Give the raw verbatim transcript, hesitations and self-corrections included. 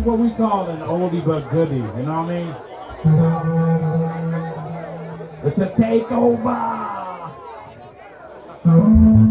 is what we call an oldie but goodie, you know what I mean? It's a takeover.